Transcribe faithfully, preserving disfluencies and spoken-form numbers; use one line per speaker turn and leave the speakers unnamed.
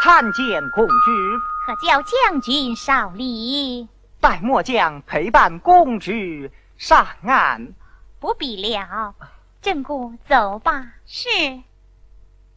参见公主。
可叫将军上礼。
待末将陪伴公主上岸。
不必了，正姑走吧。
是。